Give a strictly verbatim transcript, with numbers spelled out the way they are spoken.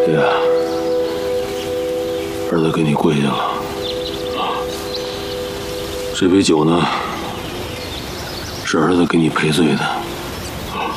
爹，儿子给你跪下了。这杯酒呢，是儿子给你赔罪的。